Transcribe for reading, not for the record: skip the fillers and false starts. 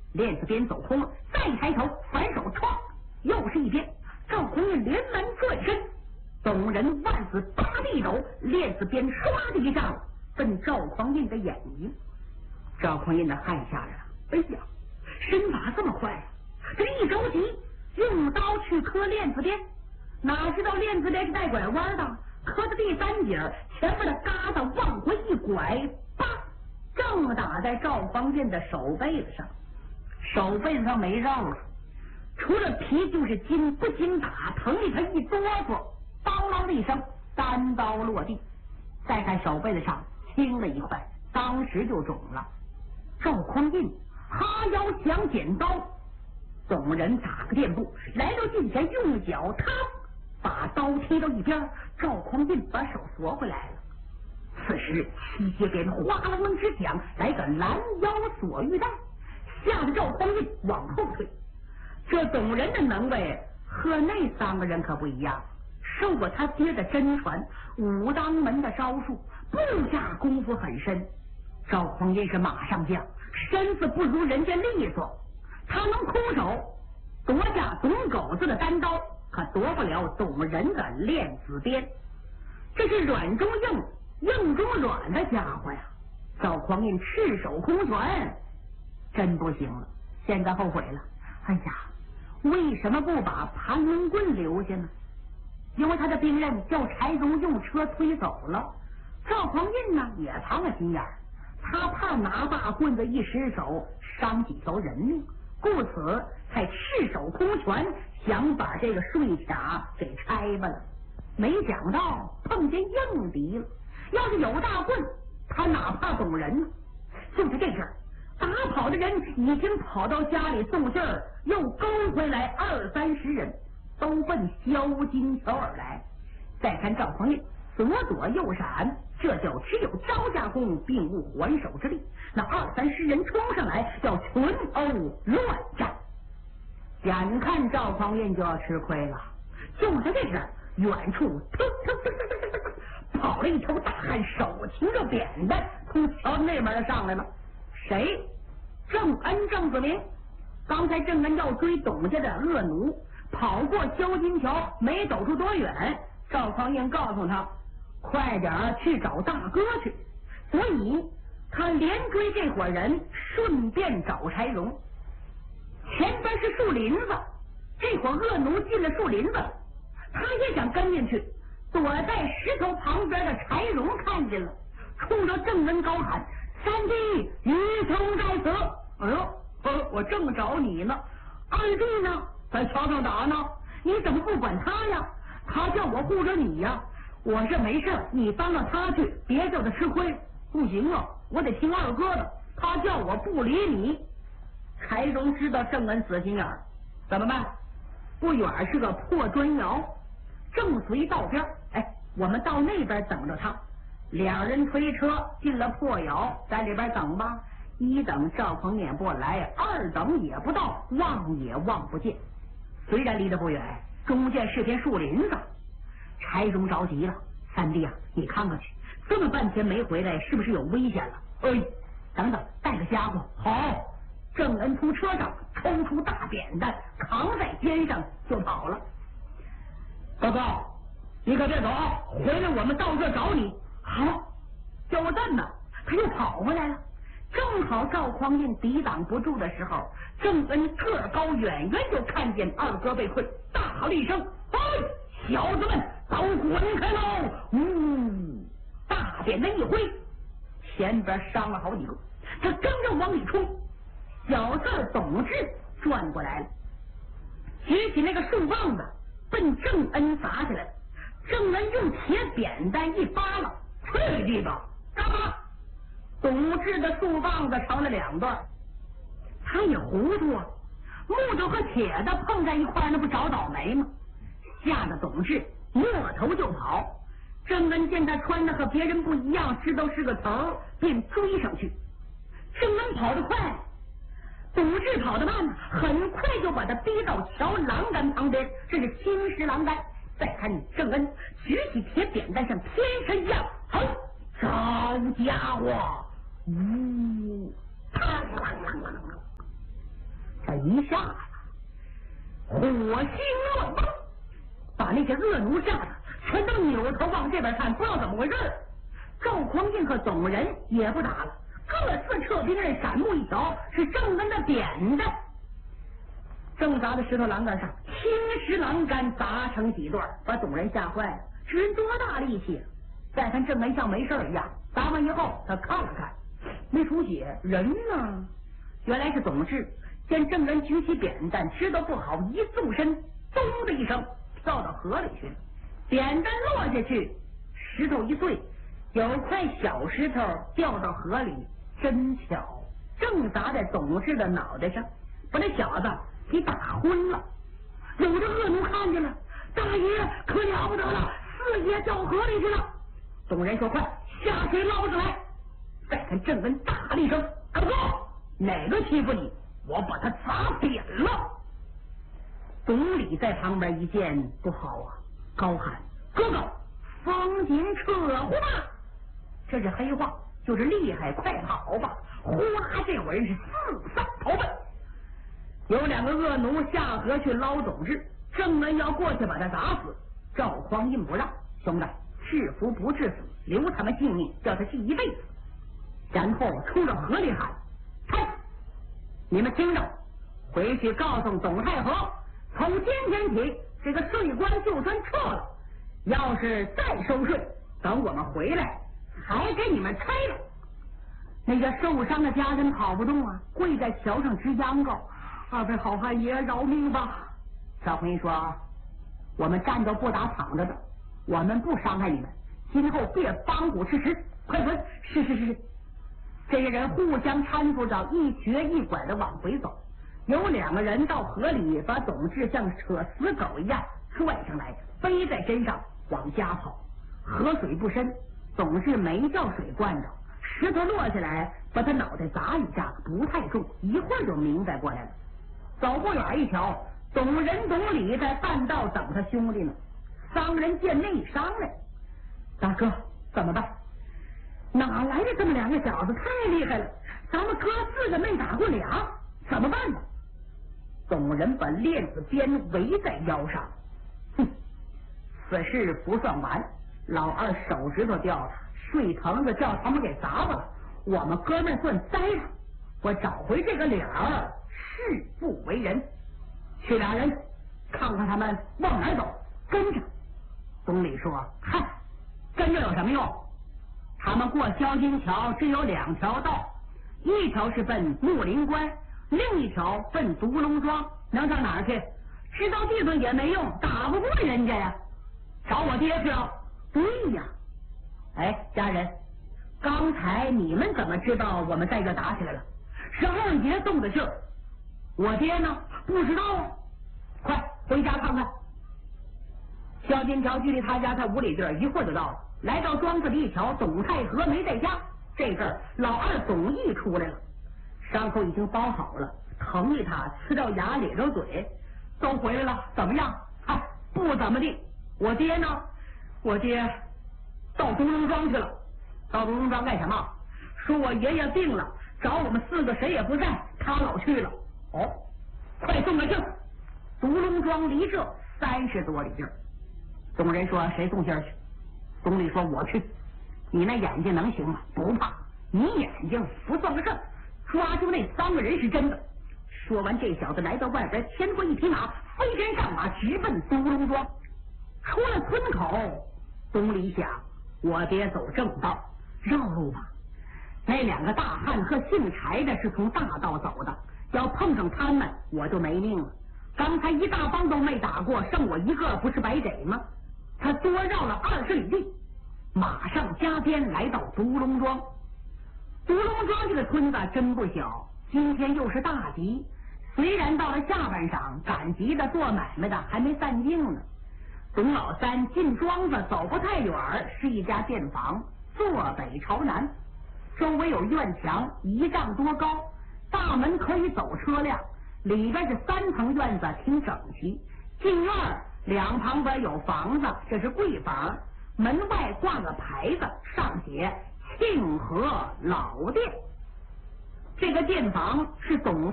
链子边走空了，再抬头反手撞，又是一鞭。赵匡胤连忙转身，董仁万子八地斗，链子边唰的一丈奔赵匡胤的眼睛。赵匡胤的汗下来了，哎呀，身法这么快啊！这一着急，用刀去磕链子边，哪知道链子边是带拐弯的，磕到第三节，前面的疙瘩往回一拐，叭，正打在赵匡胤的手背子上。手背子上没肉了，除了皮就是筋，不经打，疼的他一哆嗦，当啷的一声，单刀落地。再看手背子上青了一块，当时就肿了。赵匡胤哈腰想剪刀，董仁打个垫步来到近前，用脚踏把刀踢到一边，赵匡胤把手缩回来了。此时七节鞭哗啦楞之响，来个拦腰锁玉带，吓得赵匡胤往后退。这董仁的能耐和那三个人可不一样，受过他爹的真传，武当门的招数，步架功夫很深。赵匡胤是马上将，身子不如人家利索，他能空手夺下董狗子的单刀，可夺不了董仁的链子鞭。这是软中硬，硬中软的家伙呀！赵匡胤赤手空拳，真不行了，现在后悔了。哎呀，为什么不把盘龙棍留下呢？因为他的兵刃叫柴荣用车推走了。赵匡胤呢也藏了心眼儿，他怕拿大棍子一失手伤几条人命，故此才赤手空拳想把这个睡卡给拆吧了。没想到碰见硬敌了，要是有大棍，他哪怕懂人呢？就在这时，打跑的人已经跑到家里送信儿，又勾回来20-30人，都奔萧金桥而来。再看赵匡胤左躲右闪，这就只有招架功并无还手之力。那20-30人冲上来要群殴乱战，眼看赵匡胤就要吃亏了。就在这时，远处腾腾腾腾腾腾跑了一头大汉，手擎着扁担从桥那边上来了。谁？郑恩，郑子明。刚才郑恩要追董家的恶奴，跑过萧金桥，没走出多远，赵匡胤告诉他快点去找大哥去，所以他连追这伙人，顺便找柴荣。前边是树林子，这伙恶奴进了树林子，他也想跟进去，躲在石头旁边的柴荣看见了，冲着郑恩高喊：三弟，愚兄在此！哎呦，我正找你呢。二弟呢？在桥上打呢。你怎么不管他呀？他叫我护着你呀。我这没事，你帮了他去，别叫他吃亏。不行啊，我得听二哥的，他叫我不理你。柴荣知道郑恩死心眼儿，怎么办？不远是个破砖窑，正随道边，我们到那边等着他。两人推车进了破窑，在里边等吧。一等赵匡胤不来，二等也不到，望也望不见。虽然离得不远，中间是片树林子。柴荣着急了：三弟啊，你看看去，这么半天没回来，是不是有危险了？等等，带个家伙。好。郑恩从车上抽出大扁担，扛在肩上就跑了。报告，你可别走，回来我们到这找你。好，叫我蛋呢，他又跑回来了。正好赵匡胤抵挡不住的时候，郑恩个高，远远就看见二哥被困，大了一声：小子们，都滚开喽！大扁担一挥，前边伤了好几个，他刚要往里冲，小字董志转过来了，举起那个树棒子奔郑恩砸起来了。郑恩用铁扁担一扒拉，脆地吧，嘎巴，董志的树棒子成了两段。他也糊涂啊，木头和铁的碰在一块，那不找倒霉吗？吓得董志摸头就跑。郑恩见他穿的和别人不一样，知道是个头，便追上去。郑恩跑得快，董志跑得慢，很快就把他逼到桥栏杆旁边，这是青石栏杆。再看郑恩举起铁扁担，像天神一样，好，招家伙！ 他一下子火星乱蹦，把那些恶奴吓得全都扭头往这边看，不知道怎么回事。赵匡胤和董仁也不打了，各自撤兵刃，闪目一瞧，是郑恩的扁担正砸在石头栏杆上，青石栏杆砸成几段，把董仁吓坏了。这人多大力气啊！再看郑恩像没事一样，砸完以后他看了看，没出血，人呢？原来是董志见郑恩举起扁担，知道不好，一纵身，咚的一声跳到河里去了。扁担落下去，石头一碎，有块小石头掉到河里，真巧，正砸在董志的脑袋上，把那小子给打昏了。有的恶奴看见了，大爷可了不得了，四爷掉河里去了。董仁说：“快下水捞上来！”再看郑恩大了一声：“可不，哪个欺负你，我把他砸扁了。”董理在旁边一见不好啊，高喊：“哥哥，风景扯呼吧！”这是黑话，就是厉害，快跑吧！呼啦，这会儿是四散逃奔。有两个恶奴下河去捞董志，郑恩要过去把他打死，赵匡胤不让，兄弟，制服不致死，留他们性命，叫他记一辈子。然后冲着河里喊：“嗨，你们听着，回去告诉董太和，从今天起，这个税关就算撤了，要是再收税，等我们回来还给你们拆了。”那个受伤的家人跑不动啊，跪在桥上直央告：“二位好汉爷，饶命吧！”赵匡胤说：“我们站着不打躺着的，我们不伤害你们，今后别帮虎吃食，快滚！”是。这些人互相搀扶着，一瘸一拐的往回走。有两个人到河里，把董志像扯死狗一样拽上来，背在身上往家跑。河水不深，董志没叫水灌着，石头落下来把他脑袋砸一下，不太重，一会儿就明白过来了。走不远一瞧，董仁、董理在半道等他兄弟呢。三个人见内伤来：“大哥，怎么办？哪来的这么两个小子？太厉害了！咱们哥四个没打过俩，怎么办呢？”董仁把链子鞭围在腰上，哼，此事不算完。老二手指头掉了，睡藤子叫他们给砸了，我们哥们算栽了。我找回这个脸儿，誓不为人。去俩人看看他们往哪走，跟着。董理说：“嗨，跟着有什么用？他们过销金桥只有两条道，一条是奔木林关，另一条奔独龙庄，能上哪儿去？知道地方也没用，打不过人家呀。找我爹去了。”“对呀，哎，家人，刚才你们怎么知道我们在这打起来了？”“是二爷送的信儿。”“我爹呢？”“不知道啊。”“快回家看看。”销金桥距离他家才5里地儿，一会儿就到了。来到庄子里一瞧，董太和没在家。这阵儿老二董义出来了，伤口已经包好了，疼一他呲着牙咧着嘴：“都回来了，怎么样？”“哎，不怎么地。”“我爹呢？”“我爹到独龙庄去了。”“到独龙庄干什么？”“说我爷爷病了，找我们4个谁也不在，他老去了。”“哦，快送个信。”独龙庄离这30多里地儿。董仁说：“谁送信去？”董理说：“我去。”“你那眼睛能行吗？”“不怕，你眼睛不算个事儿。抓住那3个人是真的。”说完，这小子来到外边，牵过一匹马，飞身上马，直奔独龙庄。出了村口，董理想：我爹走正道，绕路吧。那2个大汉和姓柴的是从大道走的，要碰上他们，我就没命了。刚才一大帮都没打过，剩我一个，不是白给吗？他多绕了20里地，马上加鞭来到独龙庄。独龙庄这个村子真不小，今天又是大吉。虽然到了下半晌，赶集的做买卖的还没散尽呢。董老三进庄子走不太远，是一家店房，坐北朝南，周围有院墙1丈多高，大门可以走车辆，里边是3层院子，挺整齐。进院2旁边有房子，这是贵房，门外挂个牌子，上写庆和老店。这个店房是董